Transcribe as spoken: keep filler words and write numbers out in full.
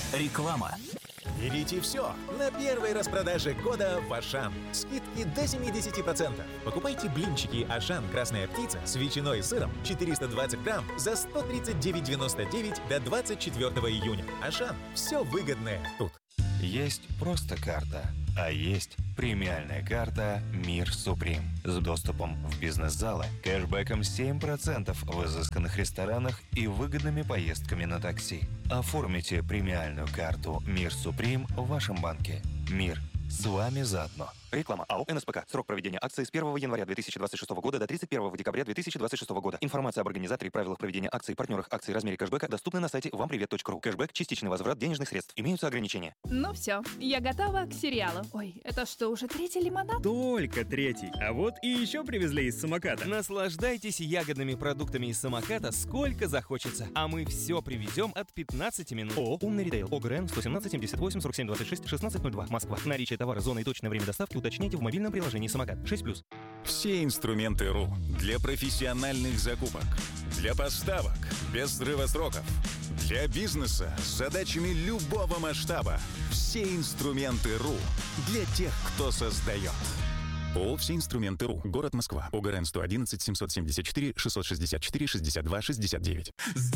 Реклама. Берите все на первой распродаже года в Ашан. Скидки до семьдесят процентов. Покупайте блинчики Ашан «Красная птица» с ветчиной и сыром четыреста двадцать грамм за сто тридцать девять девяносто девять до двадцать четвёртого июня. Ашан. Все выгодное тут. Есть просто карта, а есть премиальная карта «Мир Суприм» с доступом в бизнес-залы, кэшбэком семь процентов в изысканных ресторанах и выгодными поездками на такси. Оформите премиальную карту «Мир Суприм» в вашем банке. Мир с вами заодно. Реклама. АО «эн эс пэ ка». Срок проведения акции с первого января две тысячи двадцать шестого года до тридцать первого декабря две тысячи двадцать шестого года. Информация об организаторе, правилах проведения акций, партнерах акций и размере кэшбэка доступны на сайте вам привет точка ру. Кэшбэк – частичный возврат денежных средств. Имеются ограничения. Ну все, я готова к сериалу. Ой, это что, уже третий лимонад? Только третий. А вот и еще привезли из самоката. Наслаждайтесь ягодными продуктами из самоката сколько захочется. А мы все привезем от пятнадцати минут. ООО «Умный ритейл». ОГРН сто семнадцать семьдесят восемь сорок семь двадцать шесть шестнадцать ноль два. Москва. Наличие товара, зона и точное время доставки уточняйте в мобильном приложении «Самокат». шесть плюс. Все инструменты РУ для профессиональных закупок, для поставок без срыва сроков, для бизнеса с задачами любого масштаба. Все инструменты РУ для тех, кто создает. ООО «Все инструменты РУ». Город Москва. ОГРН сто одиннадцать семьсот семьдесят четыре шестьсот шестьдесят четыре шестьдесят два шестьдесят девять.